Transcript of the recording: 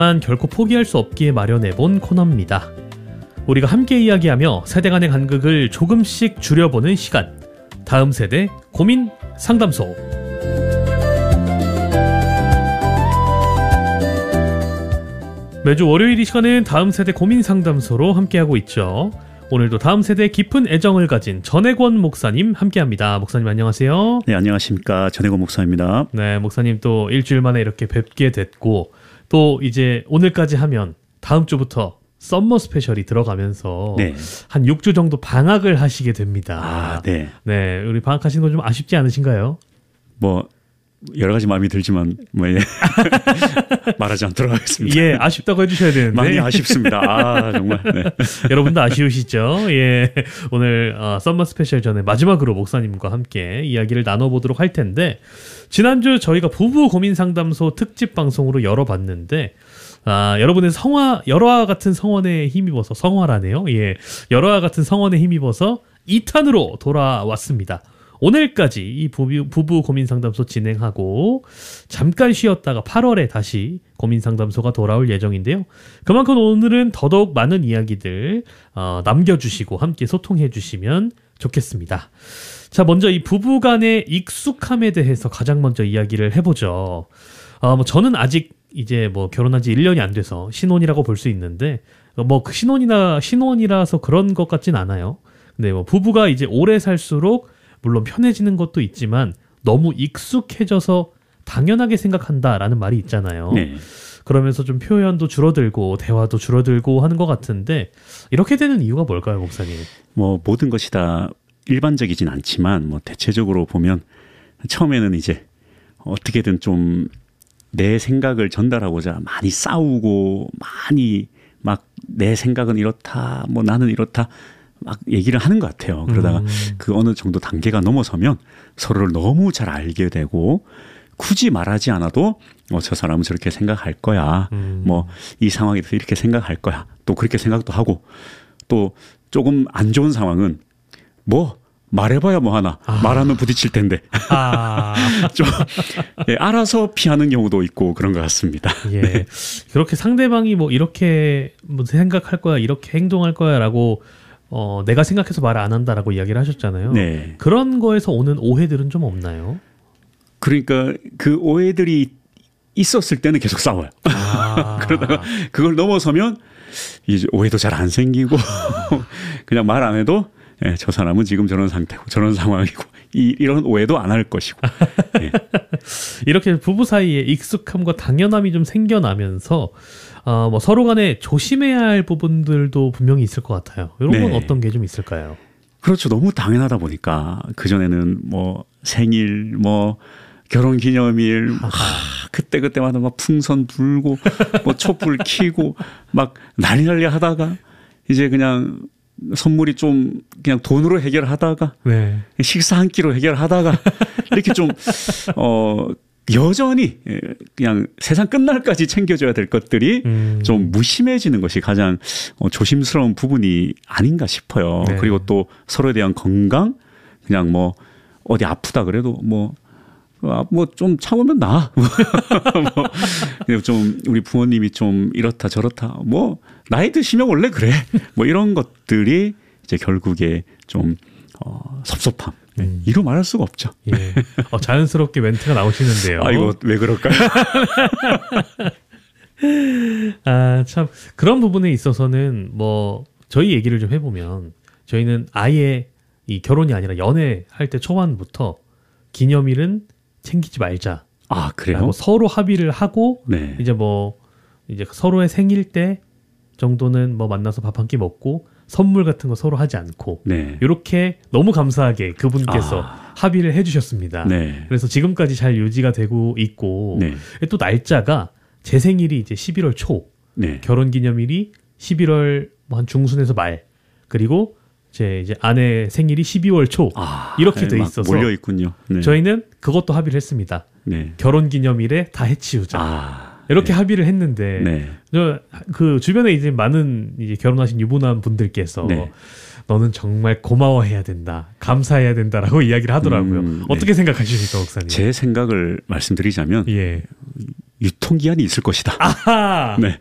결코 포기할 수 없기에 마련해본 코너입니다. 우리가 함께 이야기하며 세대 간의 간극을 조금씩 줄여보는 시간. 다음 세대 고민 상담소. 매주 월요일 이 시간은 다음 세대 고민 상담소로 함께하고 있죠. 오늘도 다음 세대에 깊은 애정을 가진 전혜권 목사님 함께합니다. 목사님 안녕하세요. 네, 안녕하십니까. 전혜권 목사입니다. 네, 목사님 또 일주일 만에 이렇게 뵙게 됐고 또 이제 오늘까지 하면 다음 주부터 썸머 스페셜이 들어가면서 네. 한 6주 정도 방학을 하시게 됩니다. 아, 네. 네, 우리 방학하시는 거 좀 아쉽지 않으신가요? 뭐 여러 가지 마음이 들지만 예. 말하지 않도록 하겠습니다. 예, 아쉽다고 해주셔야 되는데 많이 아쉽습니다. 아, 정말. 네. 여러분도 아쉬우시죠? 예, 오늘 썸머 스페셜 전에 마지막으로 목사님과 함께 이야기를 나눠보도록 할 텐데 지난주 저희가 부부 고민 상담소 특집 방송으로 열어봤는데 여러분의 열화와 같은 성원에 힘입어서 성화라네요. 예, 열화와 같은 성원에 힘입어서 2탄으로 돌아왔습니다. 오늘까지 이 부부 고민 상담소 진행하고 잠깐 쉬었다가 8월에 다시 고민 상담소가 돌아올 예정인데요. 그만큼 오늘은 더더욱 많은 이야기들 남겨주시고 함께 소통해 주시면 좋겠습니다. 자, 먼저 이 부부 간의 익숙함에 대해서 가장 먼저 이야기를 해보죠. 저는 아직 이제 결혼한 지 1년이 안 돼서 신혼이라고 볼 수 있는데 그 신혼이라서 그런 것 같진 않아요. 근데 부부가 이제 오래 살수록 물론 편해지는 것도 있지만 너무 익숙해져서 당연하게 생각한다라는 말이 있잖아요. 네. 그러면서 좀 표현도 줄어들고 대화도 줄어들고 하는 것 같은데 이렇게 되는 이유가 뭘까요, 목사님? 모든 것이 다 일반적이진 않지만 대체적으로 보면 처음에는 이제 어떻게든 좀 내 생각을 전달하고자 많이 싸우고 많이 막 내 생각은 이렇다, 나는 이렇다 막 얘기를 하는 것 같아요. 그러다가 그 어느 정도 단계가 넘어서면 서로를 너무 잘 알게 되고 굳이 말하지 않아도 저 사람은 저렇게 생각할 거야. 이 상황에 대해서 이렇게 생각할 거야. 또 그렇게 생각도 하고 또 조금 안 좋은 상황은 말해봐야 하나. 말하면 부딪힐 텐데. 좀 알아서 피하는 경우도 있고 그런 것 같습니다. 예, 그렇게 상대방이 이렇게 생각할 거야, 이렇게 행동할 거야라고 내가 생각해서 말 안 한다라고 이야기를 하셨잖아요. 네. 그런 거에서 오는 오해들은 좀 없나요? 그러니까 그 오해들이 있었을 때는 계속 싸워요. 그러다가 그걸 넘어서면 이제 오해도 잘 안 생기고 그냥 말 안 해도 저 사람은 지금 저런 상태고 저런 상황이고 이런 오해도 안 할 것이고. 예. 이렇게 부부 사이에 익숙함과 당연함이 좀 생겨나면서 서로 간에 조심해야 할 부분들도 분명히 있을 것 같아요. 이런 건 어떤 게 좀 있을까요? 그렇죠. 너무 당연하다 보니까 그전에는 생일 결혼기념일 그때마다 막 풍선 불고 촛불 켜고 막 난리 하다가 이제 그냥 선물이 좀 그냥 돈으로 해결하다가 식사 한 끼로 해결하다가 이렇게 좀 여전히 그냥 세상 끝날까지 챙겨줘야 될 것들이 좀 무심해지는 것이 가장 조심스러운 부분이 아닌가 싶어요. 네. 그리고 또 서로에 대한 건강 그냥 어디 아프다 그래도 좀 참으면 나아. 좀 우리 부모님이 좀 이렇다 저렇다. 나이 드시면 원래 그래. 이런 것들이 이제 결국에 좀 섭섭함. 이루 말할 수가 없죠. 예. 자연스럽게 멘트가 나오시는데요. 이거 왜 그럴까요? 참 그런 부분에 있어서는 저희 얘기를 좀 해보면 저희는 아예 이 결혼이 아니라 연애할 때 초반부터 기념일은 챙기지 말자. 그래요? 서로 합의를 하고 네. 이제 서로의 생일 때 정도는 만나서 밥 한 끼 먹고 선물 같은 거 서로 하지 않고 이렇게 너무 감사하게 그분께서 합의를 해주셨습니다. 네. 그래서 지금까지 잘 유지가 되고 있고 또 날짜가 제 생일이 이제 11월 초, 결혼기념일이 11월 한 중순에서 말, 그리고 제 이제 아내 생일이 12월 초 이렇게 돼 있어서 몰려 있군요. 네. 저희는 그것도 합의를 했습니다. 결혼기념일에 다 해치우자. 이렇게 합의를 했는데 그 주변에 이제 많은 이제 결혼하신 유부남 분들께서 너는 정말 고마워해야 된다, 감사해야 된다라고 이야기를 하더라고요. 어떻게 생각하십니까, 목사님? 제 생각을 말씀드리자면 유통기한이 있을 것이다. 아하. 네.